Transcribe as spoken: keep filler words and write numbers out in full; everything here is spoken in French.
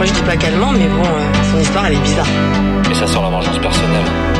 je dis pas qu'elle ment, mais bon, euh, son histoire, elle est bizarre. Mais ça sent la vengeance personnelle.